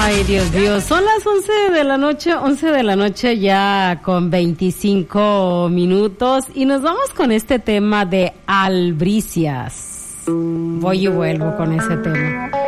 Ay, Dios mío, son las 11 de la noche ya con 25 minutos y nos vamos con este tema de albricias. Voy y vuelvo con ese tema.